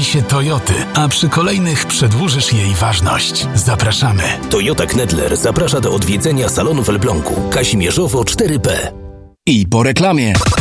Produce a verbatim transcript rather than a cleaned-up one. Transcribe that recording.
serwisie Toyoty, a przy kolejnych przedłużysz jej ważność. Zapraszamy. Toyota Knedler zaprasza do odwiedzenia salonu w Elblągu. Kazimierzowo cztery B. I po reklamie.